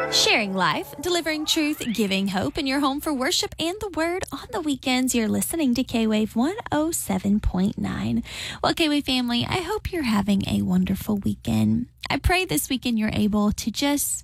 Sharing life, delivering truth, giving hope in your home for worship and the word on the weekends. You're listening to K-Wave 107.9. Well, K-Wave family, I hope you're having a wonderful weekend. I pray this weekend you're able to just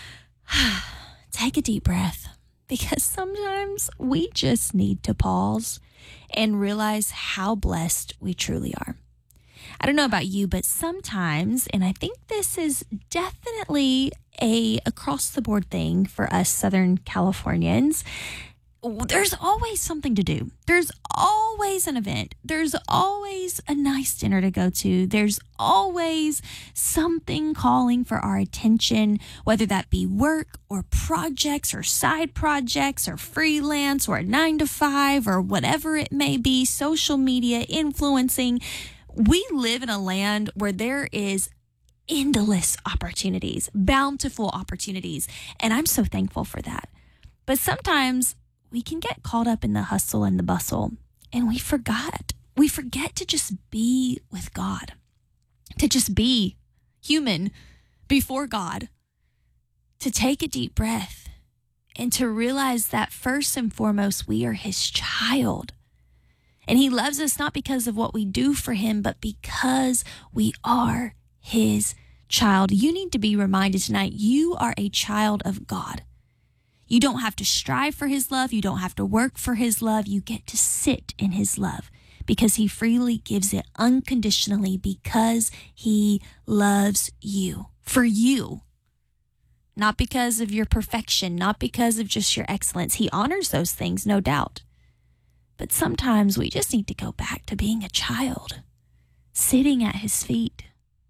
take a deep breath, because sometimes we just need to pause and realize how blessed we truly are. I don't know about you, but sometimes, and I think this is definitely a across-the-board thing for us Southern Californians, there's always something to do. There's always an event. There's always a nice dinner to go to. There's always something calling for our attention, whether that be work or projects or side projects or freelance or a 9-to-5 or whatever it may be, social media, influencing. We live in a land where there is endless opportunities, bountiful opportunities, and I'm so thankful for that. But sometimes we can get caught up in the hustle and the bustle, and we forget to just be with God, to just be human before God, to take a deep breath, and to realize that first and foremost, we are His child. And He loves us not because of what we do for Him, but because we are His child. You need to be reminded tonight, you are a child of God. You don't have to strive for His love. You don't have to work for His love. You get to sit in His love because He freely gives it unconditionally, because He loves you, for you. Not because of your perfection, not because of just your excellence. He honors those things, no doubt. But sometimes we just need to go back to being a child, sitting at His feet,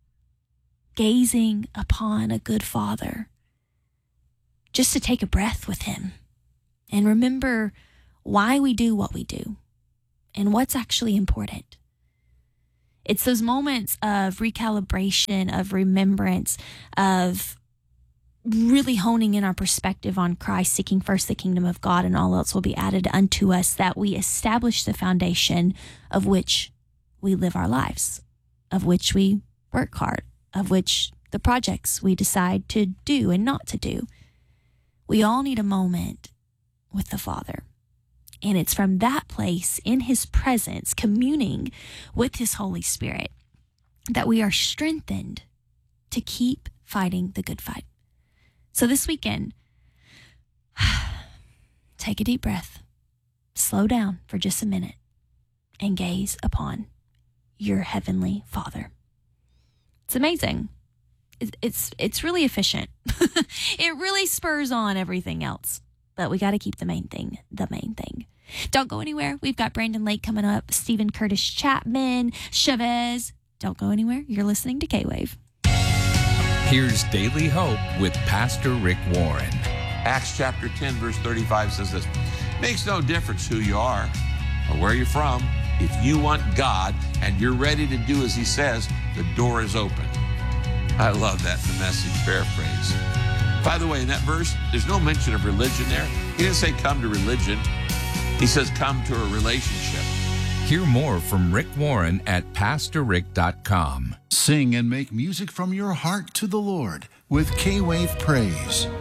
gazing upon a good Father, just to take a breath with Him and remember why we do what we do and what's actually important. It's those moments of recalibration, of remembrance, of really honing in our perspective on Christ, seeking first the kingdom of God, and all else will be added unto us, that we establish the foundation of which we live our lives, of which we work hard, of which the projects we decide to do and not to do. We all need a moment with the Father. And it's from that place, in His presence, communing with His Holy Spirit, that we are strengthened to keep fighting the good fight. So this weekend, take a deep breath, slow down for just a minute, and gaze upon your Heavenly Father. It's amazing. It's really efficient. It really spurs on everything else. But we got to keep the main thing the main thing. Don't go anywhere. We've got Brandon Lake coming up, Stephen Curtis Chapman, Chavez. Don't go anywhere. You're listening to K-Wave. Here's Daily Hope with Pastor Rick Warren. Acts chapter 10, verse 35 says this: makes no difference who you are or where you're from. If you want God and you're ready to do as He says, the door is open. I love that in the Message paraphrase. By the way, in that verse, there's no mention of religion there. He didn't say come to religion. He says come to a relationship. Hear more from Rick Warren at PastorRick.com. Sing and make music from your heart to the Lord with K-Wave Praise.